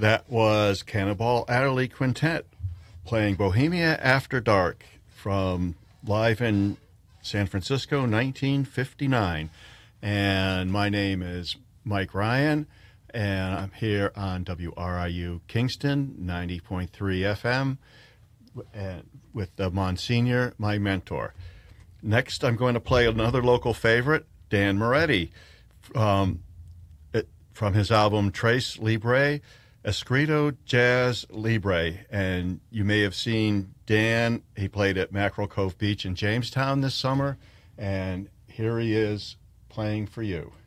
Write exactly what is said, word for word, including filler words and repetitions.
That was Cannonball Adderley Quintet playing Bohemia After Dark from live in San Francisco, nineteen fifty-nine. And my name is Mike Ryan, and I'm here on W R I U Kingston, ninety point three F M, and with the Monsignor, my mentor. Next, I'm going to play another local favorite, Dan Moretti, um, it, from his album Tres Libre, Escrito Jazz Libre. And you may have seen Dan. He played at Mackerel Cove Beach in Jamestown this summer, and here he is playing for you.